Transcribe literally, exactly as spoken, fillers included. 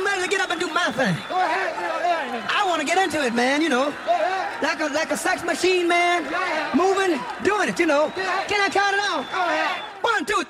I'm ready to get up and do my thing. Go ahead, go ahead. I want to get into it, man, you know. Go ahead. Like a like a sex machine, man. Yeah. Moving, doing it, you know. Yeah. Can I count it out? Go ahead. One, two,